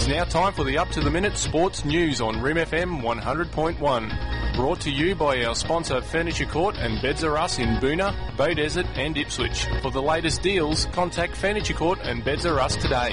It's now time for the up-to-the-minute sports news on Rim FM 100.1. Brought to you by our sponsor Furniture Court and Beds R Us in Boona, Beaudesert and Ipswich. For the latest deals, contact Furniture Court and Beds R Us today.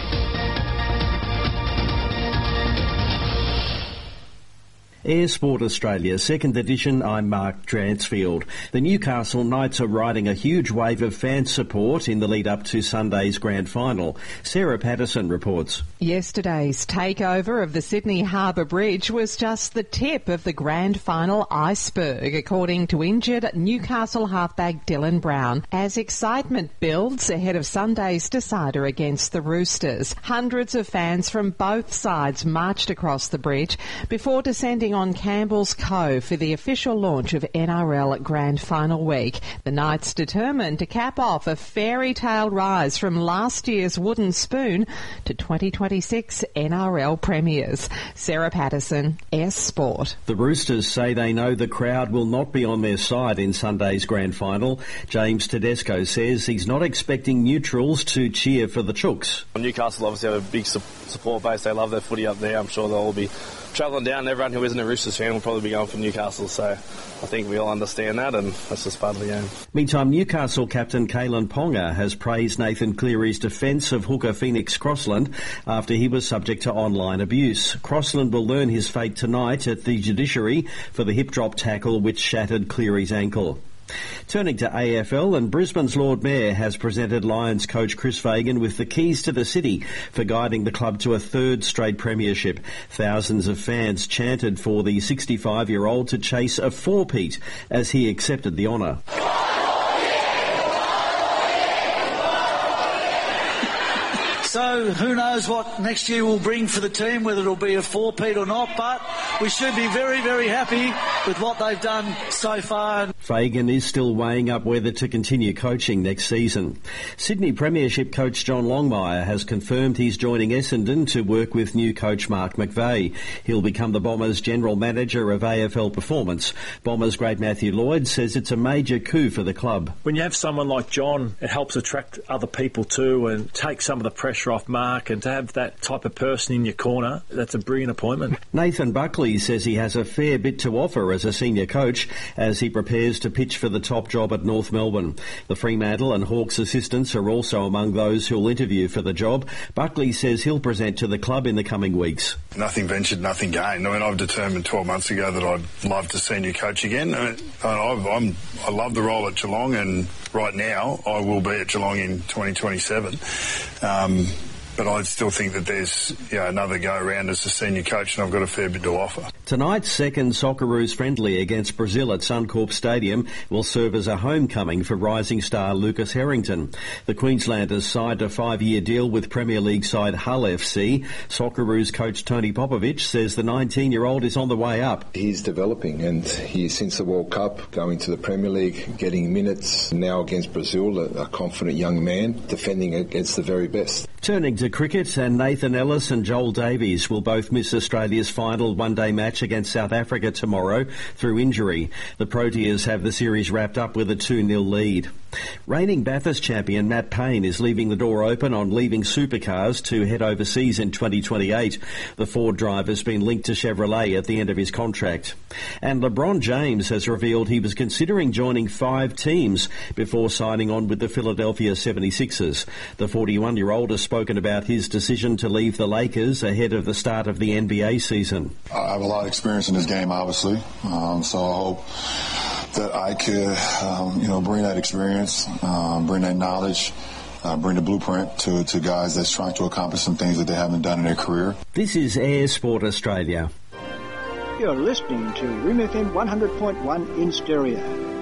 Air Sport Australia, 2nd edition, I'm Mark Dransfield. The Newcastle Knights are riding a huge wave of fan support in the lead up to Sunday's grand final. Sarah Patterson reports. Yesterday's takeover of the Sydney Harbour Bridge was just the tip of the grand final iceberg, according to injured Newcastle halfback Dylan Brown, as excitement builds ahead of Sunday's decider against the Roosters. Hundreds of fans from both sides marched across the bridge before descending on Campbell's Cove for the official launch of NRL Grand Final week. The Knights determined to cap off a fairy tale rise from last year's wooden spoon to 2026 NRL premiers. Sarah Patterson, S Sport. The Roosters say they know the crowd will not be on their side in Sunday's grand final. James Tedesco says he's not expecting neutrals to cheer for the Chooks. Newcastle obviously have a big support base. They love their footy up there. I'm sure they'll all be travelling down. Everyone who isn't a Roosters fan will probably be going for Newcastle, so I think we all understand that, and that's just part of the game. Meantime, Newcastle captain Kalen Ponga has praised Nathan Cleary's defence of hooker Phoenix Crossland after he was subject to online abuse. Crossland will learn his fate tonight at the judiciary for the hip drop tackle which shattered Cleary's ankle. Turning to AFL, and Brisbane's Lord Mayor has presented Lions coach Chris Fagan with the keys to the city for guiding the club to a third straight premiership. Thousands of fans chanted for the 65-year-old to chase a four-peat as he accepted the honour. So who knows what next year will bring for the team, whether it'll be a four-peat or not, but we should be very, very happy with what they've done so far. Fagan is still weighing up whether to continue coaching next season. Sydney Premiership coach John Longmire has confirmed he's joining Essendon to work with new coach Mark McVeigh. He'll become the Bombers' general manager of AFL Performance. Bombers great Matthew Lloyd says it's a major coup for the club. When you have someone like John, it helps attract other people too and take some of the pressure off Mark, and to have that type of person in your corner, that's a brilliant appointment. Nathan Buckley says he has a fair bit to offer as a senior coach as he prepares to pitch for the top job at North Melbourne. The Fremantle and Hawks assistants are also among those who'll interview for the job. Buckley says he'll present to the club in the coming weeks. Nothing ventured, nothing gained. I mean, I've determined 12 months ago that I'd love to senior coach again. I love the role at Geelong, and right now I will be at Geelong in 2027. But I still think that there's another go-around as a senior coach, and I've got a fair bit to offer. Tonight's second Socceroos friendly against Brazil at Suncorp Stadium will serve as a homecoming for rising star Lucas Harrington. The Queenslanders signed a 5-year deal with Premier League side Hull FC. Socceroos coach Tony Popovic says the 19-year-old is on the way up. He's developing, and since the World Cup, going to the Premier League, getting minutes now against Brazil, a confident young man defending against the very best. Turning to cricket, and Nathan Ellis and Joel Davies will both miss Australia's final one-day match against South Africa tomorrow through injury. The Proteas have the series wrapped up with a 2-0 lead. Reigning Bathurst champion Matt Payne is leaving the door open on leaving supercars to head overseas in 2028. The Ford driver has been linked to Chevrolet at the end of his contract. And LeBron James has revealed he was considering joining 5 teams before signing on with the Philadelphia 76ers. The 41-year-old has spoken about his decision to leave the Lakers ahead of the start of the NBA season. I have a lot of experience in this game, obviously, so I hope that I could, bring that experience, bring that knowledge, bring the blueprint to guys that's trying to accomplish some things that they haven't done in their career. This is Air Sport Australia. You're listening to Rim FM 100.1 in stereo.